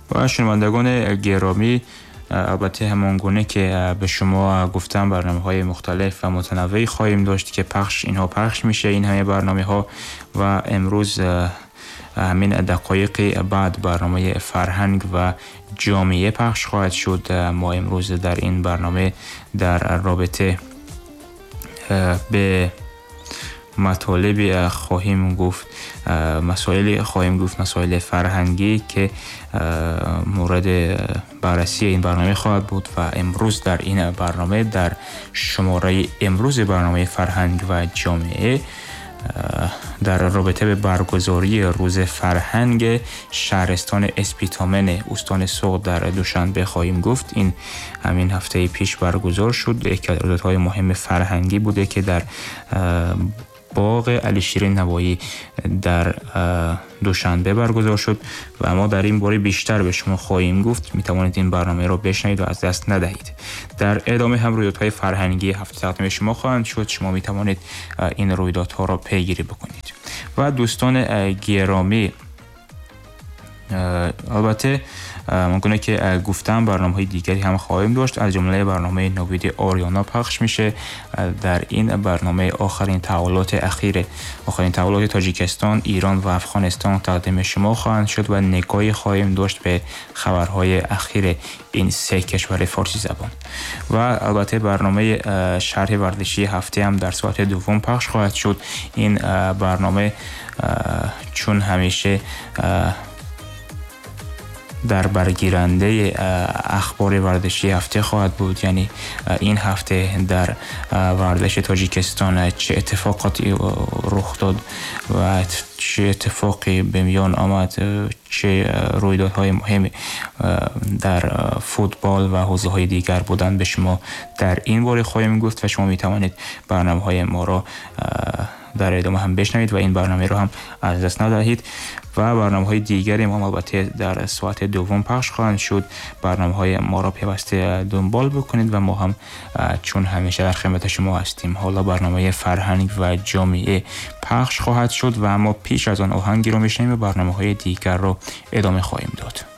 و شنوندگان گرامی، البته همان گونه که به شما گفتم برنامه‌های مختلف و متنوعی خواهیم داشت که اینها پخش میشه، این همه برنامه‌ها. و امروز همین دقایق بعد برنامه فرهنگ و جامعه پخش خواهد شد. ما امروز در این برنامه در رابطه به مطالب خواهیم گفت، مسائل فرهنگی که مورد بررسی این برنامه خواهد بود. و امروز در این برنامه، در شماره امروز برنامه فرهنگ و جامعه، در رابطه به برگزاری روز فرهنگ شهرستان اسپیتامن استان سوق در دوشنبه خواهیم گفت. این همین هفته پیش برگزار شد. یکی از روزهای مهم فرهنگی بوده که در باغ علیشیرین نوایی در دوشنبه برگزار شد و ما در این باره بیشتر به شما خواهیم گفت. می توانید این برنامه را بشنوید و از دست ندهید. در ادامه هم رویدادهای فرهنگی هفته تقدیم شما خواهند شد. شما می توانید این رویدادها را پیگیری بکنید. و دوستان گرامی، البته ممکنه که گفتم برنامه‌های دیگری هم خواهیم داشت، از جمله برنامه نوید آریانا پخش میشه. در این برنامه آخرین تحولات تاجیکستان، ایران و افغانستان تقدیم شما خواهند شد و نگاهی خواهیم داشت به خبرهای اخیر این سه کشور فارسی زبان. و البته برنامه شرح ورزشی هفته هم در ساعت دوم پخش خواهد شد. این برنامه چون همیشه در برگیرنده اخبار ورزشی هفته خواهد بود، یعنی این هفته در ورزش تاجیکستان چه اتفاقاتی رخ داد و چه اتفاقی به میان آمد، چه رویدادهای مهم در فوتبال و حوزه‌های دیگر بودن، به شما در این باره خواهیم گفت و شما می توانید برنامه‌های ما را در ادامه هم بشنوید و این برنامه را هم از دست ندهید. و برنامه‌های دیگری ما البته در ساعت دوم پخش خواهند شد. برنامه‌های ما را پیوسته دنبال بکنید و ما هم چون همیشه در خدمت شما هستیم. حالا برنامه فرهنگ و جامعه پخش خواهد شد و ما پیش از آن آهنگی رو میشنویم و برنامه‌های دیگر رو ادامه خواهیم داد.